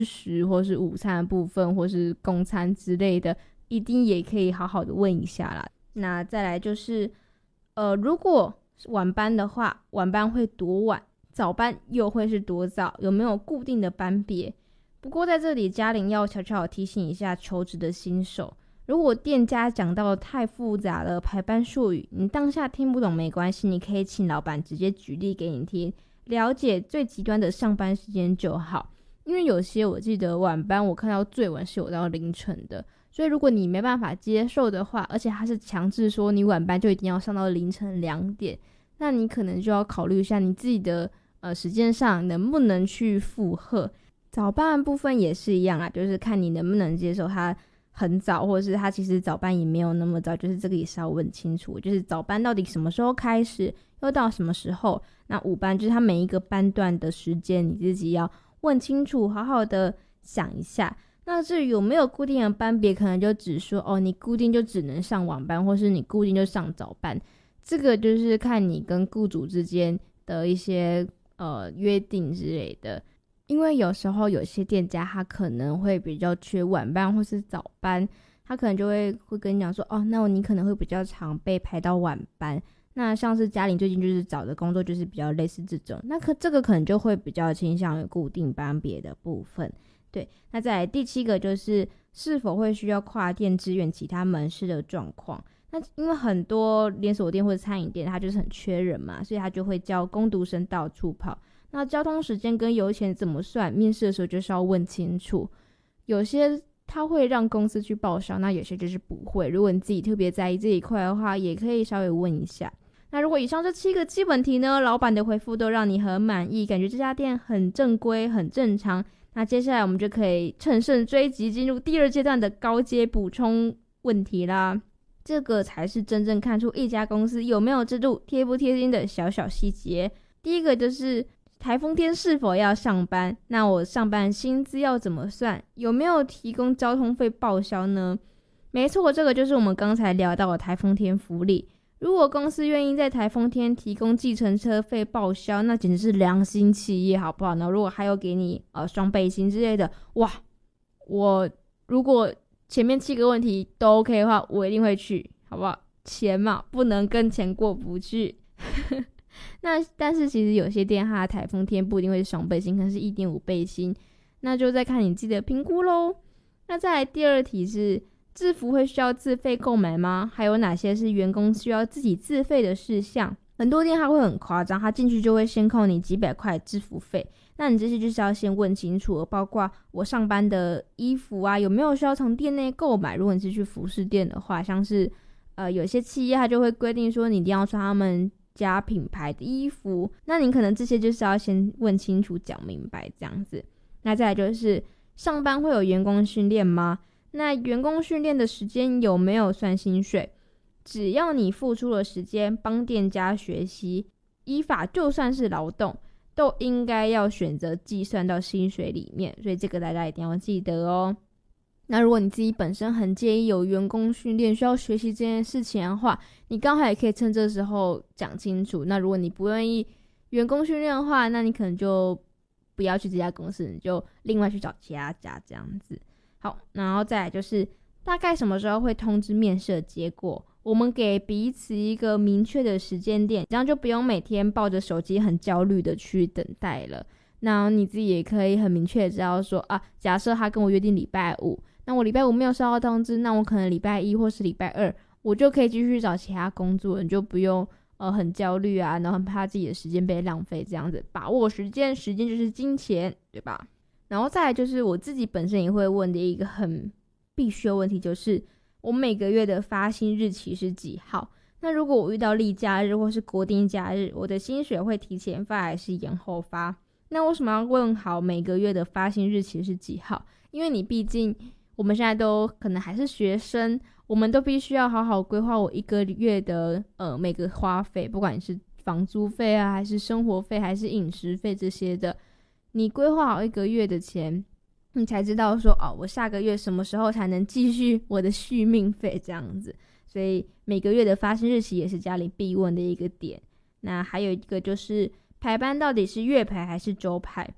食或是午餐的部分或是公餐之类的，一定也可以好好的问一下啦。那再来就是如果晚班的话，晚班会多晚，早班又会是多早，有没有固定的班别？不过在这里嘉玲要悄悄提醒一下求职的新手，如果店家讲到太复杂的排班术语，你当下听不懂没关系，你可以请老板直接举例给你听，了解最极端的上班时间就好。因为有些我记得晚班我看到最晚是有到凌晨的，所以如果你没办法接受的话，而且他是强制说你晚班就一定要上到凌晨2点，那你可能就要考虑一下你自己的时间上能不能去负荷。早班的部分也是一样啊，就是看你能不能接受他很早，或者是他其实早班也没有那么早，就是这个也是要问清楚，就是早班到底什么时候开始，又到什么时候。那午班就是他每一个班段的时间你自己要问清楚，好好的想一下。那至于有没有固定的班别，可能就只说你固定就只能上晚班，或是你固定就上早班，这个就是看你跟雇主之间的一些约定之类的。因为有时候有些店家他可能会比较缺晚班或是早班，他可能就会跟你讲说那你可能会比较常被排到晚班。那像是嘉玲最近就是找的工作就是比较类似这种，那这个可能就会比较倾向于固定班别的部分。对，那再来第7个就是是否会需要跨店支援其他门市的状况。那因为很多连锁店或者餐饮店它就是很缺人嘛，所以他就会叫工读生到处跑。那交通时间跟油钱怎么算，面试的时候就是要问清楚。有些他会让公司去报销，那有些就是不会。如果你自己特别在意这一块的话，也可以稍微问一下。那如果以上这7个基本题呢，老板的回复都让你很满意，感觉这家店很正规很正常，那接下来我们就可以乘胜追击，进入第2阶段的高阶补充问题啦。这个才是真正看出一家公司有没有制度、贴不贴心的小小细节。第一个就是台风天是否要上班，那我上班薪资要怎么算，有没有提供交通费报销呢？没错，这个就是我们刚才聊到的台风天福利。如果公司愿意在台风天提供计程车费报销，那简直是良心企业，好不好？然后如果还有给你双倍薪之类的，哇，我如果前面7个问题都 OK 的话，我一定会去，好不好？钱嘛，不能跟钱过不去。那但是其实有些店它的台风天不一定会是双倍薪，可能是1.5倍薪，那就再看你自己的评估咯。那再来第2题是制服会需要自费购买吗？还有哪些是员工需要自己自费的事项？很多店它会很夸张，它进去就会先扣你几百块制服费，那你这些就是要先问清楚，包括我上班的衣服啊有没有需要从店内购买。如果你是去服饰店的话，像是有些企业它就会规定说你一定要穿他们家品牌的衣服，那你可能这些就是要先问清楚讲明白这样子。那再来就是上班会有员工训练吗？那员工训练的时间有没有算薪水？只要你付出了时间帮店家学习，依法就算是劳动都应该要选择计算到薪水里面，所以这个大家一定要记得哦。那如果你自己本身很介意有员工训练需要学习这件事情的话，你刚好也可以趁这时候讲清楚。那如果你不愿意员工训练的话，那你可能就不要去这家公司，你就另外去找其他家这样子。好，然后再来就是大概什么时候会通知面试的结果，我们给彼此一个明确的时间点，这样就不用每天抱着手机很焦虑的去等待了。那你自己也可以很明确的知道说假设他跟我约定礼拜5，那我礼拜5没有收到通知，那我可能礼拜1或是礼拜2我就可以继续找其他工作，你就不用很焦虑啊，然后很怕自己的时间被浪费这样子。把握时间，时间就是金钱，对吧？然后再来就是我自己本身也会问的一个很必须的问题，就是我每个月的发薪日期是几号？那如果我遇到例假日或是国定假日，我的薪水会提前发还是延后发？那为什么要问好每个月的发薪日期是几号？因为你毕竟我们现在都可能还是学生，我们都必须要好好规划我1个月的每个花费，不管是房租费啊，还是生活费，还是饮食费这些的，你规划好1个月的钱，你才知道说我下个月什么时候才能继续我的续命费这样子。所以每个月的发薪日期也是家里必问的一个点。那还有一个就是排班到底是月排还是周排？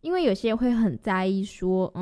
因为有些人会很在意说，